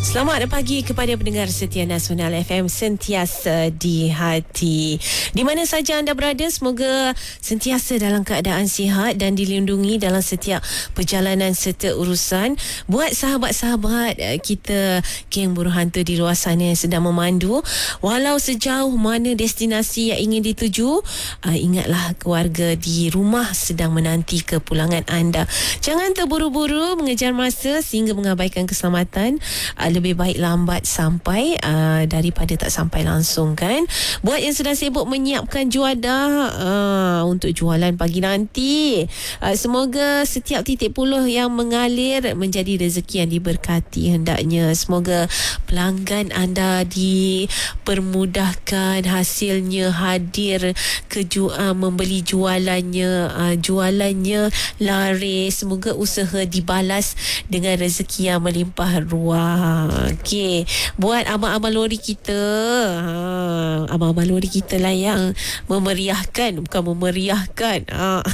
Selamat pagi kepada pendengar setia Nasional FM, sentiasa di hati. Di mana saja anda berada, semoga sentiasa dalam keadaan sihat dan dilindungi dalam setiap perjalanan serta urusan. Buat sahabat-sahabat kita, geng buruh hantu di luar sana yang sedang memandu, walau sejauh mana destinasi yang ingin dituju, ingatlah keluarga di rumah sedang menanti kepulangan anda. Jangan terburu-buru mengejar masa sehingga mengabaikan keselamatan. Lebih baik lambat sampai daripada tak sampai langsung, kan. Buat yang sedang sibuk menyiapkan juadah untuk jualan pagi nanti, semoga setiap titik puluh yang mengalir menjadi rezeki yang diberkati hendaknya. Semoga pelanggan anda dipermudahkan, hasilnya hadir ke membeli jualannya laris. Semoga usaha dibalas dengan rezeki yang melimpah ruah. Okey, buat abang-abang lori kita, abang-abang lori kita lah yang memeriahkan, bukan memeriahkan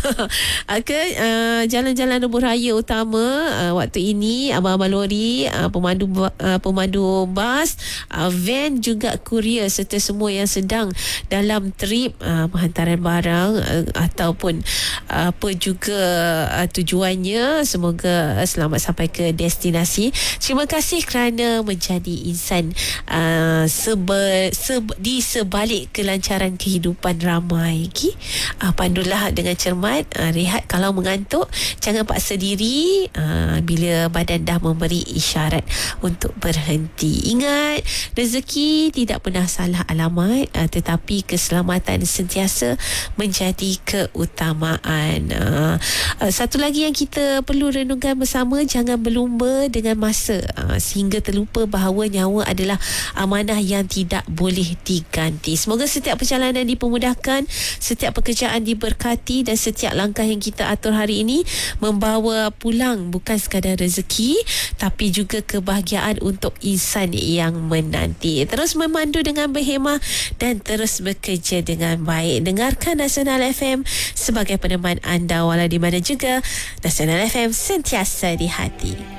jalan-jalan lebuh raya utama waktu ini. Abang-abang lori, pemandu bas, van, juga kurier serta semua yang sedang dalam trip penghantaran barang ataupun apa juga tujuannya, semoga selamat sampai ke destinasi. Terima kasih kerana menjadi insan di sebalik kelancaran kehidupan ramai. Pandulah dengan cermat, rehat kalau mengantuk, jangan paksa diri bila badan dah memberi isyarat untuk berhenti. Ingat, rezeki tidak pernah salah alamat, tetapi keselamatan sentiasa menjadi keutamaan. Satu lagi yang kita perlu renungkan bersama, jangan berlumba dengan masa sehingga terlupa bahawa nyawa adalah amanah yang tidak boleh diganti. Semoga setiap perjalanan dipermudahkan, setiap pekerjaan diberkati dan setiap langkah yang kita atur hari ini membawa pulang bukan sekadar rezeki tapi juga kebahagiaan untuk insan yang menanti. Terus memandu dengan berhemah dan terus bekerja dengan baik. Dengarkan Nasional FM sebagai peneman anda walau di mana juga. Nasional FM sentiasa di hati.